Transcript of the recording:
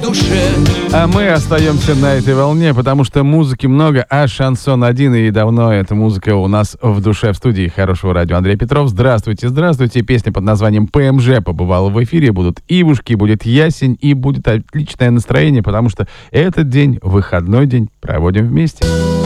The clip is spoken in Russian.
душе. А мы остаемся на этой волне, потому что музыки много, а шансон один, и давно эта музыка у нас в душе. В студии Хорошего радио Андрей Петров. Здравствуйте, здравствуйте. Песня под названием «ПМЖ» побывала в эфире. Будут ивушки, будет ясень и будет отличное настроение, потому что этот день, выходной день, проводим вместе.